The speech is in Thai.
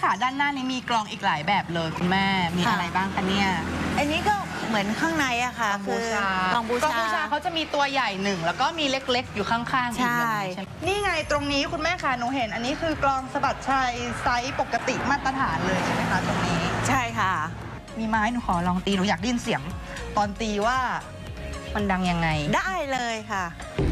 ค่ะด้านหน้านี้มีกลองอีกหลายแบบเลยคุณแม่มีอะไรบ้างคะเนี่ยอันนี้ก็เหมือนข้างในอะค่ะคือกลองบูชาเขาจะมีตัวใหญ่หนึ่งแล้วก็มีเล็กๆอยู่ข้างๆอีกแบบนึงใช่ไหมนี่ไงตรงนี้คุณแม่ค่ะหนูเห็นอันนี้คือกลองสะบัดชัยไซส์ปกติมาตรฐานเลยใช่ไหมคะตรงนี้ใช่ค่ะมีไม้หนูขอลองตีหนูอยากได้ยินเสียงตอนตีว่ามันดังยังไงได้เลยค่ะ